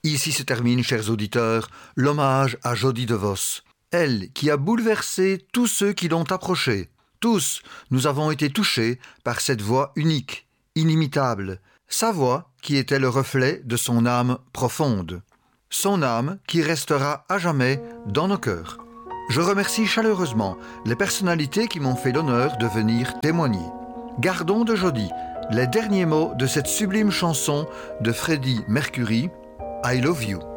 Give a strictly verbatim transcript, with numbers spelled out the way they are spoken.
Ici se termine, chers auditeurs, l'hommage à Jodie DeVos. Elle qui a bouleversé tous ceux qui l'ont approchée. Tous, nous avons été touchés par cette voix unique, inimitable. Sa voix qui était le reflet de son âme profonde. Son âme qui restera à jamais dans nos cœurs. Je remercie chaleureusement les personnalités qui m'ont fait l'honneur de venir témoigner. Gardons de Jodie les derniers mots de cette sublime chanson de Freddie Mercury, I Love You.